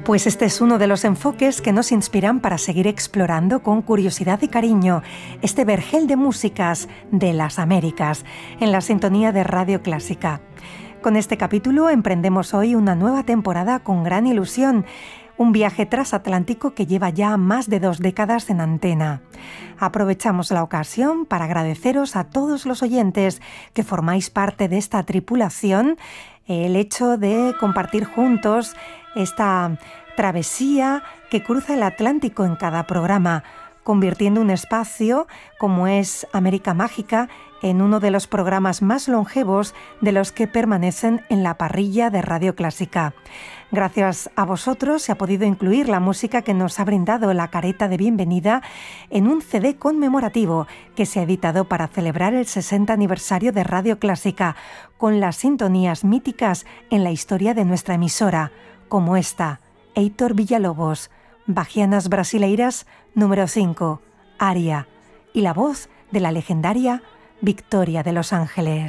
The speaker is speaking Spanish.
Pues este es uno de los enfoques que nos inspiran para seguir explorando con curiosidad y cariño este vergel de músicas de las Américas en la sintonía de Radio Clásica. Con este capítulo emprendemos hoy una nueva temporada con gran ilusión, un viaje transatlántico que lleva ya más de 2 décadas en antena. Aprovechamos la ocasión para agradeceros a todos los oyentes que formáis parte de esta tripulación el hecho de compartir juntos esta travesía que cruza el Atlántico en cada programa, convirtiendo un espacio como es América Mágica en uno de los programas más longevos de los que permanecen en la parrilla de Radio Clásica. Gracias a vosotros se ha podido incluir la música que nos ha brindado la careta de bienvenida en un CD conmemorativo que se ha editado para celebrar el 60 aniversario de Radio Clásica, con las sintonías míticas en la historia de nuestra emisora, como esta, Heitor Villa-Lobos, Bahianas Brasileiras número 5, Aria, y la voz de la legendaria Victoria de Los Ángeles.